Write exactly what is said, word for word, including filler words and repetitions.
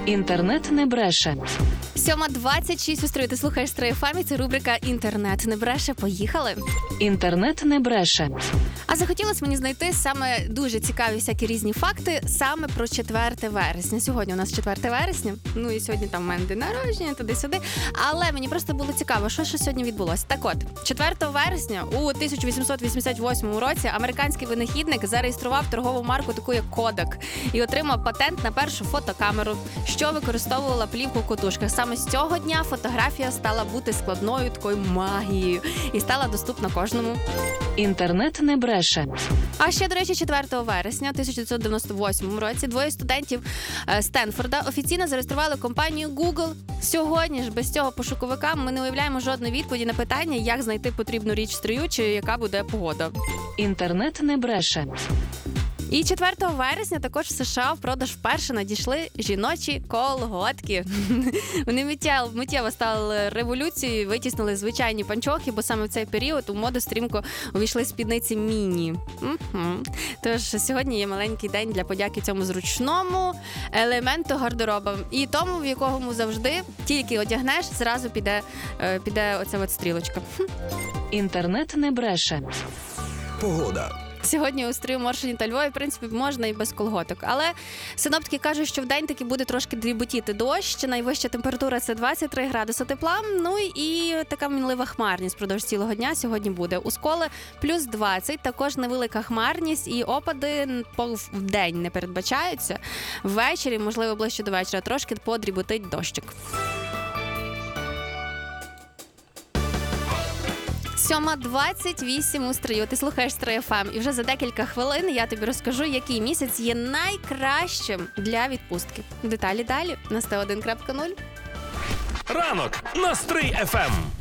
Інтернет не бреше. сьома двадцять шість у строю. Ти слухаєш Стрий еф ем, і це рубрика «Інтернет не бреше». Поїхали. Інтернет не бреше. А захотілося мені знайти саме дуже цікаві всякі різні факти саме про четверте вересня. Сьогодні у нас четверте вересня, ну і сьогодні там в мене день народження, туди-сюди. Але мені просто було цікаво, що ж сьогодні відбулося. Так от, четвертого вересня у тисяча вісімсот вісімдесят восьмому році американський винахідник зареєстрував торгову марку таку як Kodak і отримав патент на першу фотокамеру, що використовувала плівку в котушках. Саме з цього дня фотографія стала бути складною такою магією і стала доступна кожному. Інтернет не бреше. А ще, до речі, четвертого вересня тисяча дев'ятсот дев'яносто восьмому році двоє студентів е, Стенфорда офіційно зареєстрували компанію Google. Сьогодні ж без цього пошуковика ми не уявляємо жодної відповіді на питання, як знайти потрібну річ в строю чи яка буде погода. Інтернет не бреше. І четвертого вересня також в США в продаж вперше надійшли жіночі колготки. Вони миттєво, миттєво стали революцією, витіснили звичайні панчохи, бо саме в цей період у моду стрімко увійшли спідниці міні. Угу. Тож сьогодні є маленький день для подяки цьому зручному елементу гардероба. І тому, в якому завжди тільки одягнеш, зразу піде, піде оця от стрілочка. Інтернет не бреше. Погода. Сьогодні у Стрию, Моршині та Львові, в принципі, можна і без колготок. Але синоптики кажуть, що вдень таки буде трошки дріботіти дощ. Найвища температура – це двадцять три градуси тепла. Ну і така мінлива хмарність впродовж цілого дня сьогодні буде. У Сколе плюс двадцять, також невелика хмарність і опади в день не передбачаються. Ввечері, можливо, ближче до вечора, трошки подріботить дощик. сьома двадцять вісім у Стрию. Ти слухаєш Стрий еф ем. І вже за декілька хвилин я тобі розкажу, який місяць є найкращим для відпустки. Деталі далі на сто один крапка нуль. Ранок на Стрий еф ем.